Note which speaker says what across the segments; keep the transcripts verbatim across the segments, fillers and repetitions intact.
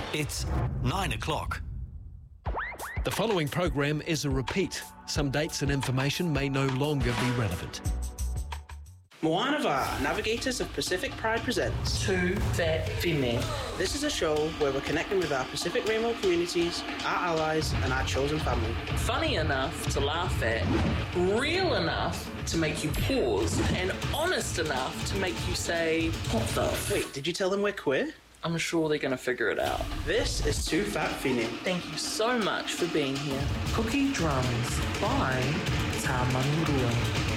Speaker 1: It's nine o'clock.
Speaker 2: The following program is a repeat. Some dates and information may no longer be relevant.
Speaker 3: Moana Wā, Navigators of Pacific Pride presents
Speaker 4: Too Fat Fine.
Speaker 3: This is a show where we're connecting with our Pacific Rainbow communities, our allies, and our chosen family.
Speaker 4: Funny enough to laugh at, real enough to make you pause, and honest enough to make you say, what the?
Speaker 3: Wait, did you tell them we're queer?
Speaker 4: I'm sure they're going to figure it out.
Speaker 3: This is Too Fat Fine.
Speaker 4: Thank you so much for being here. Cookie Drums by Tamangurua.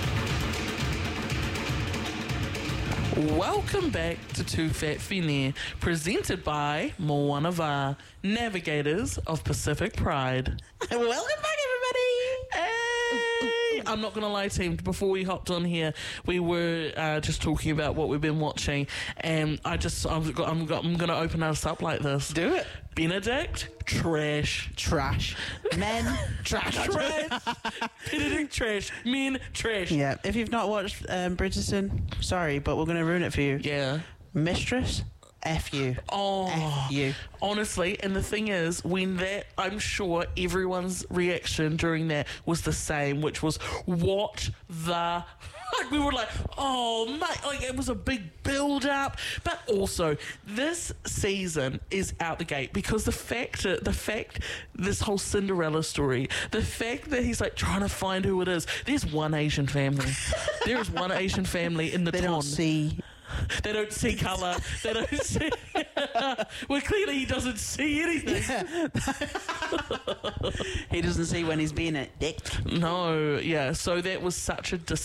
Speaker 4: Welcome back to Too Fat Fine, presented by Moana Wā, Navigators of Pacific Pride.
Speaker 3: Welcome back, everybody!
Speaker 4: Hey! I'm not going to lie, team. Before we hopped on here, we were uh, just talking about what we've been watching, and I just, I'm, I'm, I'm going to open us up like this.
Speaker 3: Do it.
Speaker 4: Benedict, trash.
Speaker 5: Trash. Men, trash.
Speaker 4: Trash. Benedict, trash. Men, trash.
Speaker 5: Yeah, if you've not watched um, Bridgerton, sorry, but we're going to ruin it for you.
Speaker 4: Yeah.
Speaker 5: Mistress, F you.
Speaker 4: Oh,
Speaker 5: F you.
Speaker 4: Honestly, and the thing is, when that, I'm sure everyone's reaction during that was the same, which was, what the... Like, we were like, oh, mate, like, it was a big build-up. But also, this season is out the gate because the fact, the fact, this whole Cinderella story, the fact that he's, like, trying to find who it is, there's one Asian family. There is one Asian family in the
Speaker 5: They
Speaker 4: ton.
Speaker 5: don't see...
Speaker 4: They don't see colour. They don't see... Well, clearly he doesn't see anything.
Speaker 5: Yeah. He doesn't see when he's being a dick.
Speaker 4: No, yeah. So that was such a dis-